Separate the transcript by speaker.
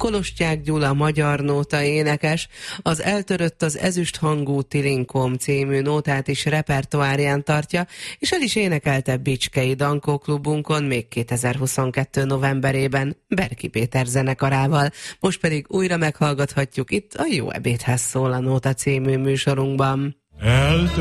Speaker 1: Kolostyák Gyula magyar nóta énekes, az Eltörött az ezüst hangú Tilinkom című nótát is repertoárján tartja, és el is énekelte Bicskei Dankó klubunkon még 2022. novemberében Berki Péter zenekarával. Most pedig újra meghallgathatjuk itt a Jó ebédhez szól a nóta című műsorunkban.